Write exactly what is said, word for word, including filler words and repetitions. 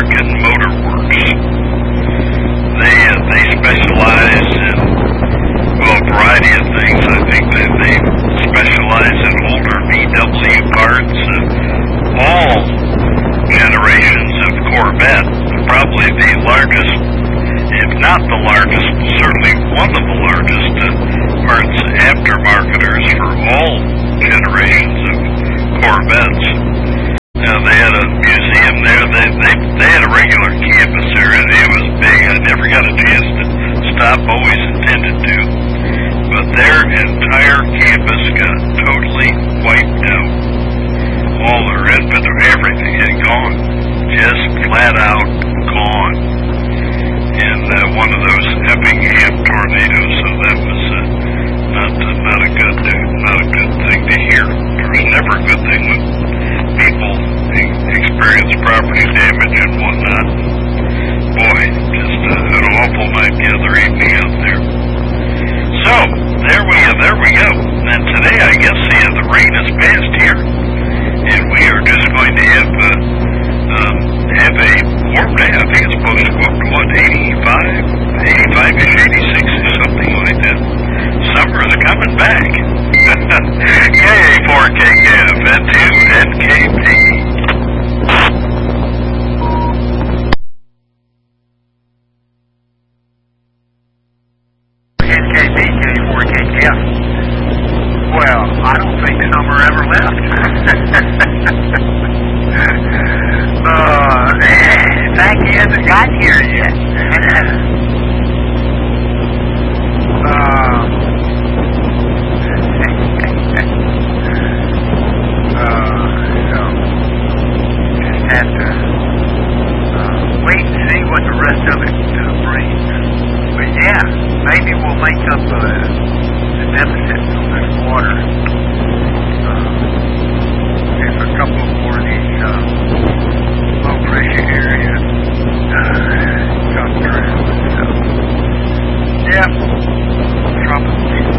American Motor Works. They uh, they specialize in, well, a variety of things. I think that they specialize in older V W parts, uh, all generations of Corvette. Probably the largest, if not the largest, certainly one of the largest uh, parts aftermarketers for all generations of Corvettes. Now, they had a museum there. They, they, they had a regular campus there, and it was big. I never got a chance to stop, always intended to. But their entire campus got totally wiped out. All their inventory, everything had gone. Just flat out gone. And uh, one of those Effingham tornadoes, so that was uh, not, uh, not, a good, uh, not a good thing to hear. There's never a good thing when people experience property damage and whatnot. Boy, just uh, an awful night the other evening out there. So, there we go, there we go. And today, I guess, yeah, the rain has passed here, and we are just going to have, uh, um, have a warm day. I think it's supposed to go up to, what, eighty-five, eighty-five-ish, eighty-six-ish, something like that. Summer is coming back. K A four K K F N two N K P. N K P, K A four K K F. Well, I don't think the number ever left. uh, in fact, he hasn't gotten here yet. uh, have to uh, wait and see what the rest of it uh, brings. But yeah, maybe we'll make up uh, the deficit from this water uh, if a couple more of these uh, low pressure areas uh, come through. So, yeah, tropical